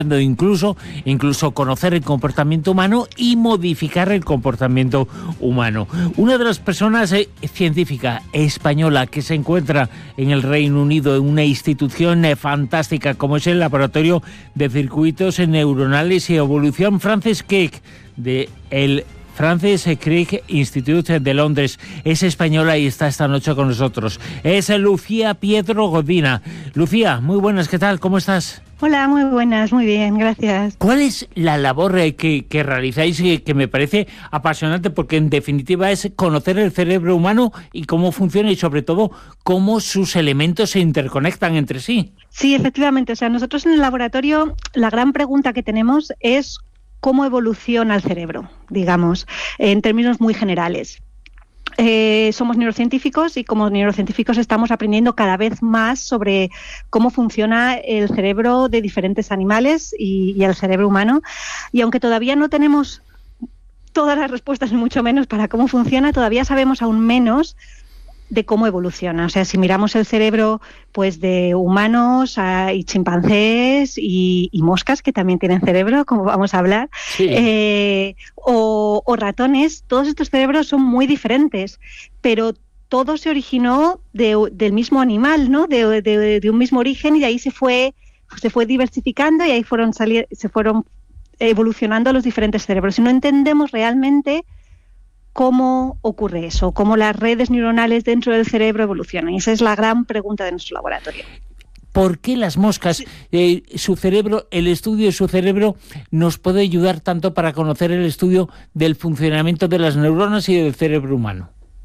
incluso conocer el comportamiento humano y modificar el comportamiento humano. Una de las personas científica española que se encuentra en el Reino Unido en una institución fantástica como es el Laboratorio de Circuitos Neuronales y Evolución Francis Crick del Francis Crick Institute de Londres. Es española y está esta noche con nosotros. Es Lucía Pietro Godina. Lucía, muy buenas, ¿qué tal? ¿Cómo estás? Hola, muy buenas, muy bien, gracias. ¿Cuál es la labor que realizáis que me parece apasionante? Porque en definitiva es conocer el cerebro humano y cómo funciona y sobre todo cómo sus elementos se interconectan entre sí. Sí, efectivamente. O sea, nosotros en el laboratorio la gran pregunta que tenemos es cómo evoluciona el cerebro, digamos, en términos muy generales. Somos neurocientíficos y como neurocientíficos estamos aprendiendo cada vez más sobre cómo funciona el cerebro de diferentes animales y el cerebro humano. Y aunque todavía no tenemos todas las respuestas, ni mucho menos para cómo funciona, todavía sabemos aún menos de cómo evoluciona. O sea, si miramos el cerebro pues de humanos y chimpancés y moscas que también tienen cerebro, como vamos a hablar, sí. O ratones, todos estos cerebros son muy diferentes, pero todo se originó del mismo animal, ¿no? De un mismo origen, y de ahí se fue diversificando y ahí se fueron evolucionando los diferentes cerebros. Y no entendemos realmente cómo ocurre eso, cómo las redes neuronales dentro del cerebro evolucionan. Y esa es la gran pregunta de nuestro laboratorio. ¿Por qué las moscas, su cerebro, el estudio de su cerebro nos puede ayudar tanto para conocer el estudio del funcionamiento de las neuronas y del cerebro humano?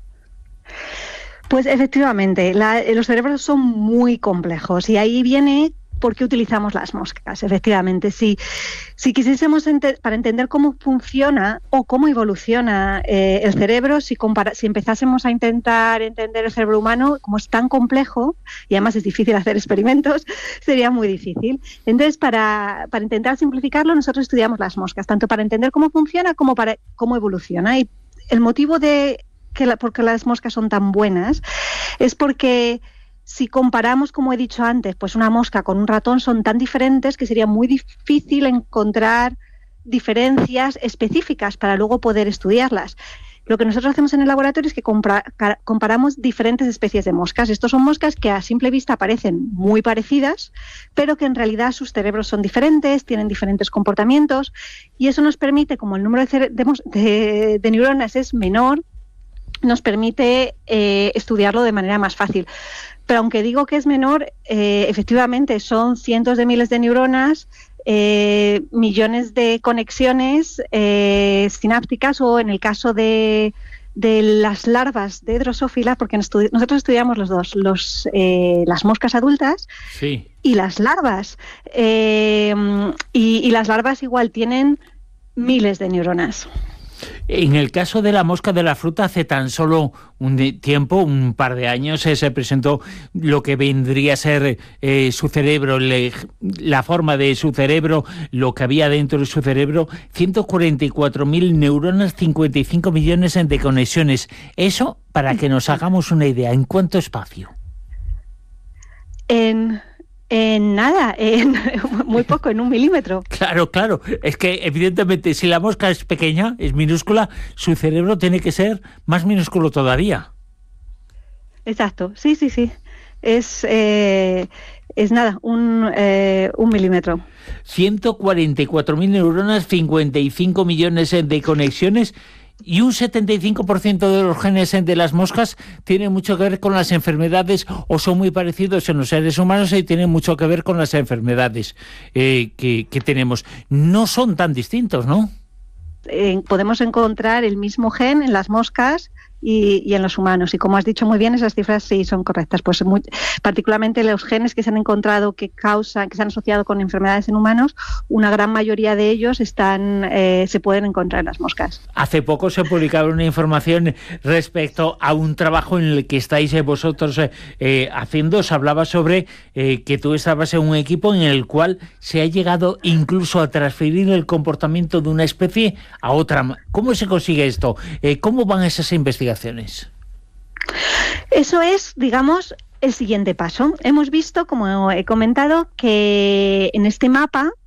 Pues efectivamente, los cerebros son muy complejos y ahí viene por qué utilizamos las moscas. Efectivamente, si quisiésemos para entender cómo funciona o cómo evoluciona el cerebro, si empezásemos a intentar entender el cerebro humano, como es tan complejo y además es difícil hacer experimentos, sería muy difícil. Entonces, para intentar simplificarlo, nosotros estudiamos las moscas, tanto para entender cómo funciona como para cómo evoluciona. Y el motivo por qué las moscas son tan buenas es porque si comparamos, como he dicho antes, pues una mosca con un ratón son tan diferentes que sería muy difícil encontrar diferencias específicas para luego poder estudiarlas. Lo que nosotros hacemos en el laboratorio es que comparamos diferentes especies de moscas. Estos son moscas que a simple vista parecen muy parecidas, pero que en realidad sus cerebros son diferentes, tienen diferentes comportamientos, y eso nos permite, como el número de neuronas es menor, nos permite estudiarlo de manera más fácil. Pero aunque digo que es menor, efectivamente son cientos de miles de neuronas, millones de conexiones sinápticas, o en el caso de las larvas de Drosophila, porque nosotros estudiamos los dos, las moscas adultas, sí, y las larvas. Y las larvas igual tienen miles de neuronas. En el caso de la mosca de la fruta, hace tan solo un par de años, se presentó lo que vendría a ser su cerebro, la forma de su cerebro, lo que había dentro de su cerebro, 144.000 neuronas, 55 millones de conexiones. Eso, para que nos hagamos una idea, ¿en cuánto espacio? En nada, muy poco, en 1 milímetro. Claro. Es que evidentemente si la mosca es pequeña, es minúscula, su cerebro tiene que ser más minúsculo todavía. Exacto, sí. Es nada, un milímetro. 144.000 neuronas, 55 millones de conexiones. Y un 75% de los genes de las moscas tienen mucho que ver con las enfermedades, o son muy parecidos en los seres humanos y tienen mucho que ver con las enfermedades que tenemos. No son tan distintos, ¿no? Podemos encontrar el mismo gen en las moscas y en los humanos. Y como has dicho muy bien, esas cifras sí son correctas. Pues particularmente los genes que se han encontrado que se han asociado con enfermedades en humanos, una gran mayoría de ellos se pueden encontrar en las moscas. Hace poco se publicaba una información respecto a un trabajo en el que estáis vosotros haciendo. Se hablaba sobre que tú estabas en un equipo en el cual se ha llegado incluso a transferir el comportamiento de una especie a otra. ¿Cómo se consigue esto? ¿Cómo van esas investigaciones? Eso es, digamos, el siguiente paso. Hemos visto, como he comentado, que en este mapa